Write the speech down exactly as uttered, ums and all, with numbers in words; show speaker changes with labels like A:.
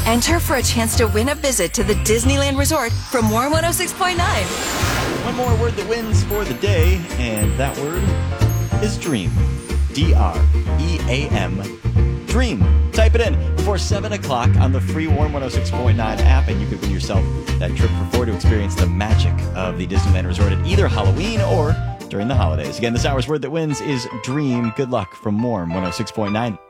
A: Enter for a chance to win a visit to the Disneyland Resort from Warm one oh six point nine.
B: One more word that wins for the day, and that word is dream. D R E A M. Dream. Type it in before seven o'clock on the free Warm one oh six point nine app, and you could win yourself that trip for four to experience the magic of the Disneyland Resort at either Halloween or during the holidays. Again, this hour's word that wins is dream. Good luck from Warm one oh six point nine.